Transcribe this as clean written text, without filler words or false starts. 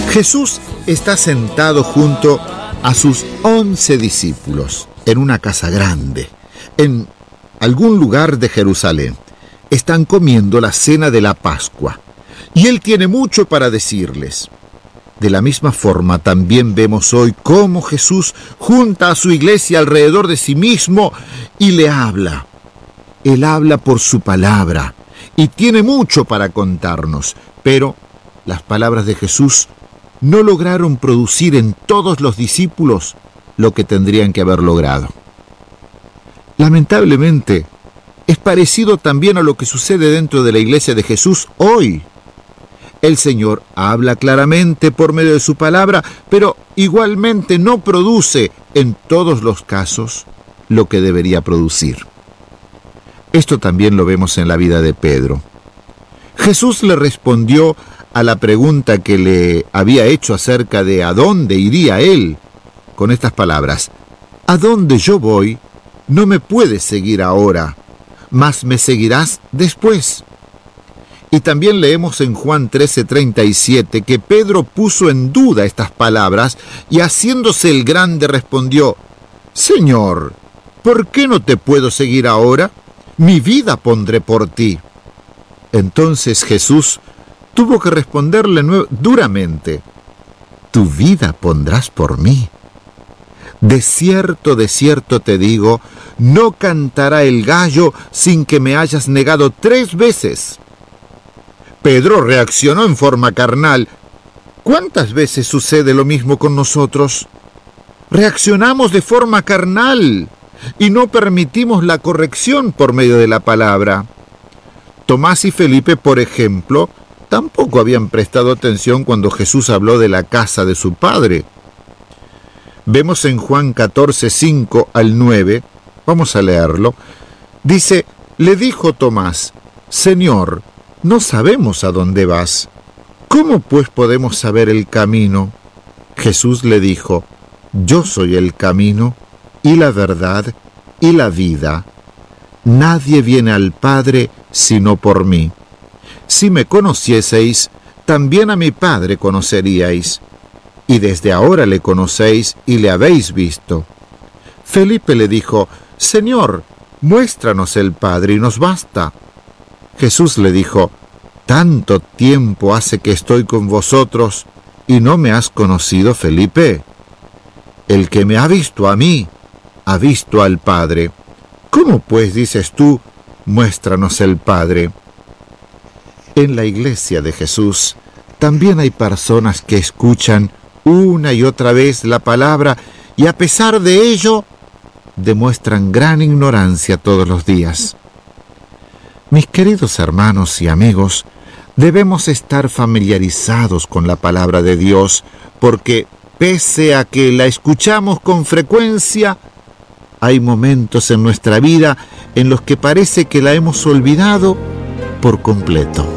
Jesús está sentado junto a sus 11 discípulos en una casa grande, en algún lugar de Jerusalén. Están comiendo la cena de la Pascua y Él tiene mucho para decirles. De la misma forma, también vemos hoy cómo Jesús junta a su iglesia alrededor de sí mismo y le habla. Él habla por su palabra y tiene mucho para contarnos, pero las palabras de Jesús no lograron producir en todos los discípulos lo que tendrían que haber logrado. Lamentablemente, es parecido también a lo que sucede dentro de la iglesia de Jesús hoy. El Señor habla claramente por medio de su palabra, pero igualmente no produce en todos los casos lo que debería producir. Esto también lo vemos en la vida de Pedro. Jesús le respondió a la pregunta que le había hecho acerca de a dónde iría él, con estas palabras: «A dónde yo voy, no me puedes seguir ahora, mas me seguirás después». Y también leemos en Juan 13:37 que Pedro puso en duda estas palabras y haciéndose el grande respondió: «Señor, ¿por qué no te puedo seguir ahora? Mi vida pondré por ti». Entonces Jesús tuvo que responderle duramente: «¿Tu vida pondrás por mí? De cierto te digo, no cantará el gallo sin que me hayas negado 3 veces». Pedro reaccionó en forma carnal. ¿Cuántas veces sucede lo mismo con nosotros? Reaccionamos de forma carnal y no permitimos la corrección por medio de la palabra. Tomás y Felipe, por ejemplo, tampoco habían prestado atención cuando Jesús habló de la casa de su padre. Vemos en Juan 14:5 al 9, vamos a leerlo, dice: «Le dijo Tomás: Señor, no sabemos a dónde vas. ¿Cómo pues podemos saber el camino?» Jesús le dijo: «Yo soy el camino, y la verdad, y la vida. Nadie viene al Padre sino por mí. Si me conocieseis, también a mi Padre conoceríais, y desde ahora le conocéis y le habéis visto». Felipe le dijo: «Señor, muéstranos el Padre y nos basta». Jesús le dijo: «¿Tanto tiempo hace que estoy con vosotros y no me has conocido, Felipe? El que me ha visto a mí, ha visto al Padre. ¿Cómo pues dices tú, muéstranos el Padre?» En la iglesia de Jesús también hay personas que escuchan una y otra vez la palabra y a pesar de ello demuestran gran ignorancia todos los días. Mis queridos hermanos y amigos, debemos estar familiarizados con la palabra de Dios, porque pese a que la escuchamos con frecuencia, hay momentos en nuestra vida en los que parece que la hemos olvidado por completo.